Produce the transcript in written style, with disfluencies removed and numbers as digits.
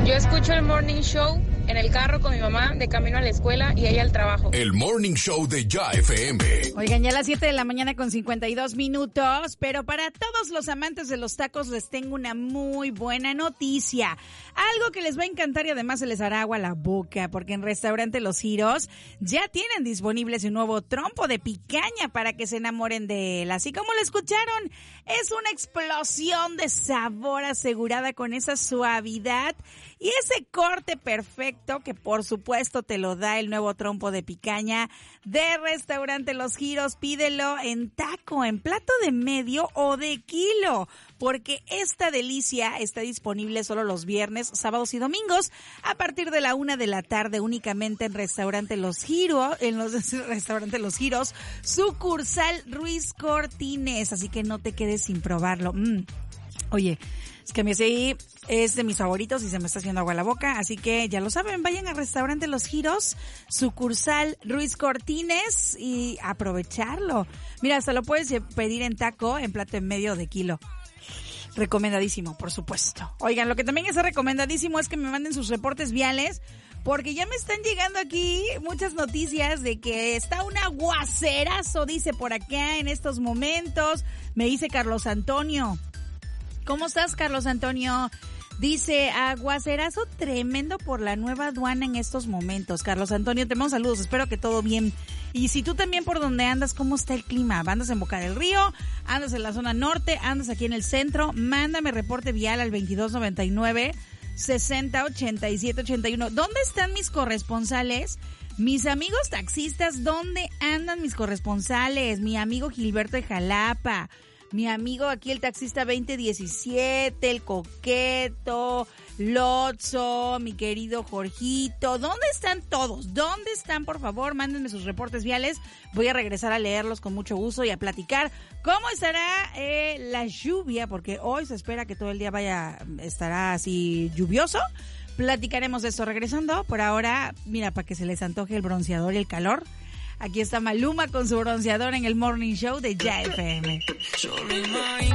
Yo escucho el Morning Show en el carro con mi mamá de camino a la escuela y ella al trabajo. El Morning Show de Ya FM. Oigan, ya a las 7 de la mañana con 52 minutos, pero para todos los amantes de los tacos les tengo una muy buena noticia. Algo que les va a encantar y además se les hará agua a la boca, porque en Restaurante Los Giros ya tienen disponible su nuevo trompo de picaña para que se enamoren de él. Así como lo escucharon, es una explosión de sabor asegurada con esa suavidad y ese corte perfecto que por supuesto te lo da el nuevo trompo de picaña de Restaurante Los Giros. Pídelo en taco, en plato de medio o de kilo, porque esta delicia está disponible solo los viernes, sábados y domingos a partir de la 1 de la tarde únicamente en Restaurante Los Giros, Restaurante Los Giros, sucursal Ruiz Cortines, así que no te quedes sin probarlo. Oye, es que mi así es de mis favoritos y se me está haciendo agua a la boca, así que ya lo saben, vayan al Restaurante Los Giros, sucursal Ruiz Cortines y aprovecharlo. Mira, hasta lo puedes pedir en taco, en plato en medio de kilo. Recomendadísimo, por supuesto. Oigan, lo que también es recomendadísimo es que me manden sus reportes viales, porque ya me están llegando aquí muchas noticias de que está un aguacerazo, dice por acá en estos momentos. Me dice Carlos Antonio. ¿Cómo estás, Carlos Antonio? Dice, aguacerazo tremendo por la nueva aduana en estos momentos. Carlos Antonio, te mando saludos, espero que todo bien. Y si tú también por donde andas, ¿cómo está el clima? ¿Andas en Boca del Río? ¿Andas en la zona norte? ¿Andas aquí en el centro? Mándame reporte vial al 2299-608781. ¿Dónde están mis corresponsales? Mis amigos taxistas, ¿dónde andan mis corresponsales? Mi amigo Gilberto de Jalapa. Mi amigo aquí el taxista 2017, el Coqueto, Lotso, mi querido Jorgito. ¿Dónde están todos? ¿Dónde están? Por favor, mándenme sus reportes viales. Voy a regresar a leerlos con mucho gusto y a platicar cómo estará la lluvia, porque hoy se espera que todo el día estará así lluvioso. Platicaremos de eso regresando. Por ahora, mira, para que se les antoje el bronceador y el calor. Aquí está Maluma con su bronceador en el Morning Show de Ya FM.